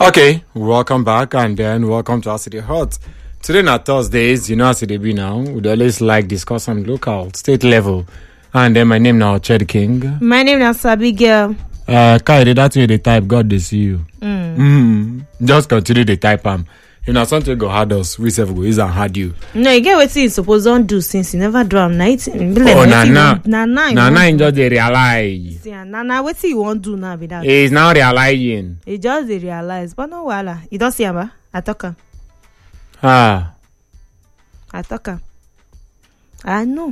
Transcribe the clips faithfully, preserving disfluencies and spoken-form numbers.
Okay, welcome back and then welcome to City Hot. Today na Thursdays, you know as it be now. We always like discuss on local, state level. And then my name now Ched King. My name is Sabi Girl. Uh, Kaide, that's where they type. God they see you. Mm. Mm. Just continue the type am. You know something go hard us. We self go is and hard you. No, you get what you suppose don't do since you never do am night. Oh na na na na na just they realize. See, na na what you want do now be that. He's now realizing. He just they realize, but no wala. You don't see am ba? I talk am. Ah. I talk am. I know.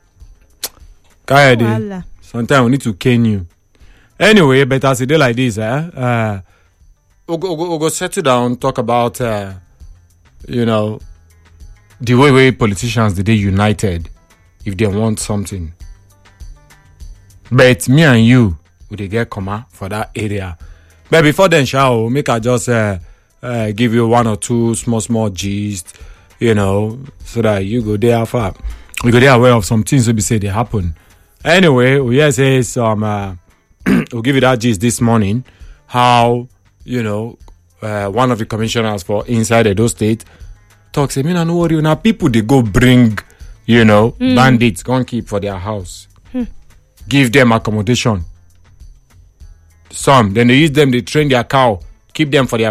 Kaide, sometimes we need to cane you. Anyway, but as a day like this, eh, uh, we'll go, we'll go, we'll go settle down, talk about, uh, you know, the way way politicians they united if they want something. But me and you, we they get comma for that area. But before then, shall make I just uh, uh, give you one or two small small gist, you know, so that you go there far. You go there aware of some things we say they happen. Anyway, we hear say some. Uh, we'll give you that gist this morning. How you know uh, one of the commissioners for inside Edo State talks. Say, me no worry. Now people they go bring you know mm. bandits go and keep for their house. Hmm. Give them accommodation. Some then they use them. They train their cow. Keep them for their